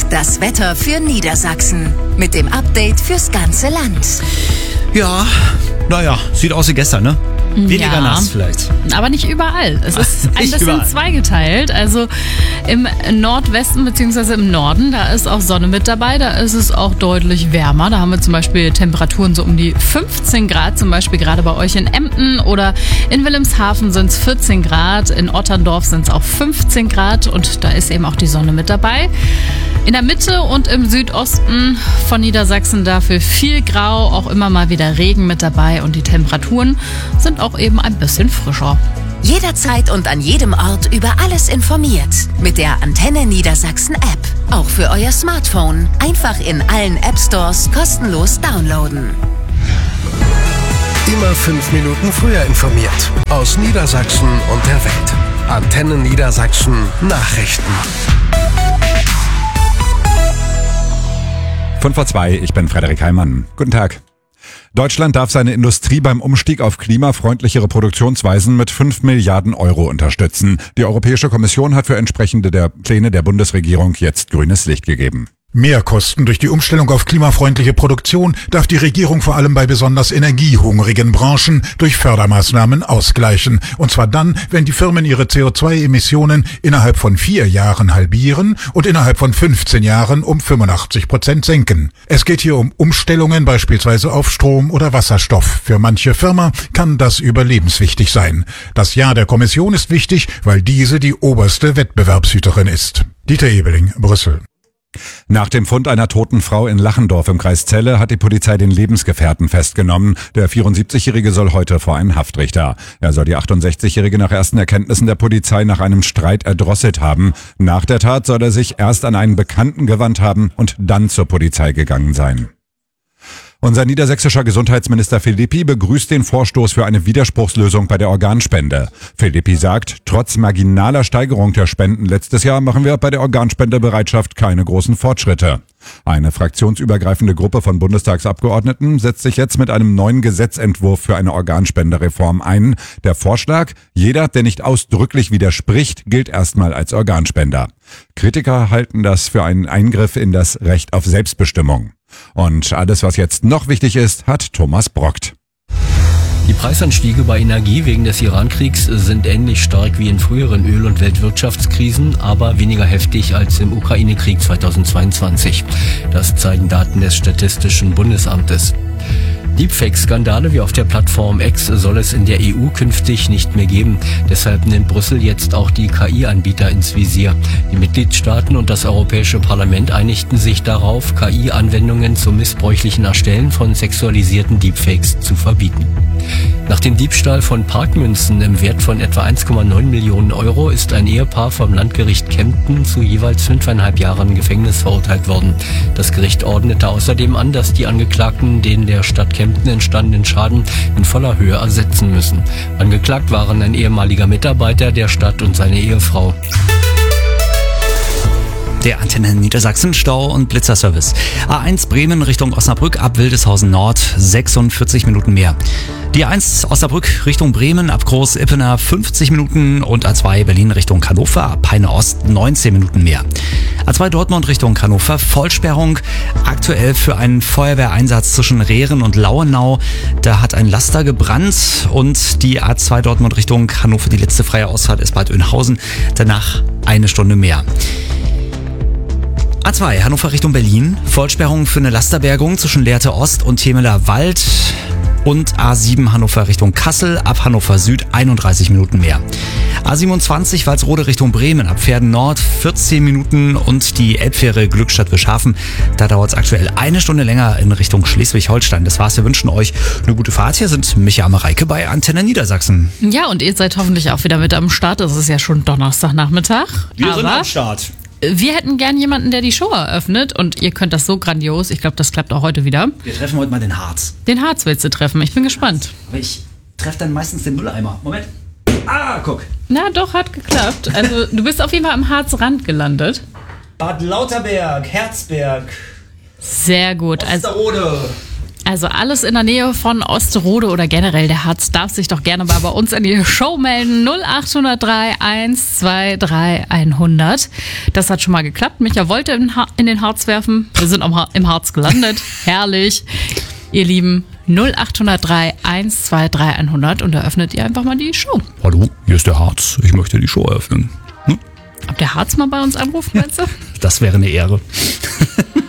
Das Wetter für Niedersachsen mit dem Update fürs ganze Land. Ja, naja, sieht aus wie gestern, ne? Weniger nass vielleicht. Aber nicht überall. Es ist ein bisschen überall. zweigeteilt. Also im Nordwesten bzw. im Norden, da ist auch Sonne mit dabei. Da ist es auch deutlich wärmer. Da haben wir zum Beispiel Temperaturen so um die 15 Grad. Zum Beispiel gerade bei euch in Emden oder in Wilhelmshaven sind es 14 Grad. In Otterndorf sind es auch 15 Grad. Und da ist eben auch die Sonne mit dabei. In der Mitte und im Südosten von Niedersachsen dafür viel Grau. Auch immer mal wieder Regen mit dabei. Und die Temperaturen sind auch eben ein bisschen frischer. Jederzeit und an jedem Ort über alles informiert. Mit der Antenne Niedersachsen App. Auch für euer Smartphone. Einfach in allen App Stores kostenlos downloaden. Immer 5 Minuten früher informiert. Aus Niedersachsen und der Welt. Antenne Niedersachsen Nachrichten. 5:02, ich bin Frederik Heimann. Guten Tag. Deutschland darf seine Industrie beim Umstieg auf klimafreundlichere Produktionsweisen mit 5 Milliarden Euro unterstützen. Die Europäische Kommission hat für entsprechende der Pläne der Bundesregierung jetzt grünes Licht gegeben. Mehrkosten durch die Umstellung auf klimafreundliche Produktion darf die Regierung vor allem bei besonders energiehungrigen Branchen durch Fördermaßnahmen ausgleichen. Und zwar dann, wenn die Firmen ihre CO2-Emissionen innerhalb von 4 Jahren halbieren und innerhalb von 15 Jahren um 85% senken. Es geht hier um Umstellungen beispielsweise auf Strom oder Wasserstoff. Für manche Firma kann das überlebenswichtig sein. Das Ja der Kommission ist wichtig, weil diese die oberste Wettbewerbshüterin ist. Dieter Ebeling, Brüssel. Nach dem Fund einer toten Frau in Lachendorf im Kreis Celle hat die Polizei den Lebensgefährten festgenommen. Der 74-Jährige soll heute vor einen Haftrichter. Er soll die 68-Jährige nach ersten Erkenntnissen der Polizei nach einem Streit erdrosselt haben. Nach der Tat soll er sich erst an einen Bekannten gewandt haben und dann zur Polizei gegangen sein. Unser niedersächsischer Gesundheitsminister Philippi begrüßt den Vorstoß für eine Widerspruchslösung bei der Organspende. Philippi sagt, trotz marginaler Steigerung der Spenden letztes Jahr machen wir bei der Organspendebereitschaft keine großen Fortschritte. Eine fraktionsübergreifende Gruppe von Bundestagsabgeordneten setzt sich jetzt mit einem neuen Gesetzentwurf für eine Organspendereform ein. Der Vorschlag, jeder, der nicht ausdrücklich widerspricht, gilt erstmal als Organspender. Kritiker halten das für einen Eingriff in das Recht auf Selbstbestimmung. Und alles, was jetzt noch wichtig ist, hat Thomas Brockt. Die Preisanstiege bei Energie wegen des Iran-Kriegs sind ähnlich stark wie in früheren Öl- und Weltwirtschaftskrisen, aber weniger heftig als im Ukraine-Krieg 2022. Das zeigen Daten des Statistischen Bundesamtes. Deepfake-Skandale wie auf der Plattform X soll es in der EU künftig nicht mehr geben. Deshalb nimmt Brüssel jetzt auch die KI-Anbieter ins Visier. Die Mitgliedstaaten und das Europäische Parlament einigten sich darauf, KI-Anwendungen zum missbräuchlichen Erstellen von sexualisierten Deepfakes zu verbieten. Nach dem Diebstahl von Parkmünzen im Wert von etwa 1,9 Millionen Euro ist ein Ehepaar vom Landgericht Kempten zu jeweils 5,5 Jahren Gefängnis verurteilt worden. Das Gericht ordnete außerdem an, dass die Angeklagten den der Stadt Kempten entstandenen Schaden in voller Höhe ersetzen müssen. Angeklagt waren ein ehemaliger Mitarbeiter der Stadt und seine Ehefrau. Der Antenne Niedersachsen Stau- und Blitzerservice. A1 Bremen Richtung Osnabrück ab Wildeshausen Nord 46 Minuten mehr. Die A1 Osnabrück Richtung Bremen ab Groß-Ippener 50 Minuten und A2 Berlin Richtung Hannover ab Peine Ost 19 Minuten mehr. A2 Dortmund Richtung Hannover Vollsperrung aktuell für einen Feuerwehreinsatz zwischen Rehren und Lauenau. Da hat ein Laster gebrannt und die A2 Dortmund Richtung Hannover, die letzte freie Ausfahrt ist Bad Oeynhausen. Danach eine Stunde mehr. A2 Hannover Richtung Berlin, Vollsperrung für eine Lasterbergung zwischen Lehrte Ost und Temeler Wald und A7 Hannover Richtung Kassel, ab Hannover Süd 31 Minuten mehr. A27 Walsrode Richtung Bremen, ab Pferden Nord 14 Minuten und die Elbfähre Glückstadt Bischhafen, da dauert es aktuell eine Stunde länger in Richtung Schleswig-Holstein. Das war's, wir wünschen euch eine gute Fahrt. Hier sind Micha Mareike bei Antenne Niedersachsen. Ja, und ihr seid hoffentlich auch wieder mit am Start. Es ist ja schon Donnerstagnachmittag. Wir sind am Start. Wir hätten gern jemanden, der die Show eröffnet und ihr könnt das so grandios. Ich glaube, das klappt auch heute wieder. Wir treffen heute mal den Harz. Den Harz willst du treffen. Ich bin gespannt. Aber ich treffe dann meistens den Mülleimer. Moment. Guck. Na doch, hat geklappt. Also du bist auf jeden Fall am Harzrand gelandet. Bad Lauterberg, Herzberg, Sehr gut. Osterode. Also alles in der Nähe von Osterode oder generell der Harz darf sich doch gerne mal bei uns in die Show melden. 0803 123 100. Das hat schon mal geklappt. Micha wollte in den Harz werfen. Wir sind im Harz gelandet. Herrlich. Ihr Lieben, 0803 123 100 und eröffnet ihr einfach mal die Show. Hallo, hier ist der Harz. Ich möchte die Show eröffnen. Ob der Harz mal bei uns anruft, meinst du? Das wäre eine Ehre.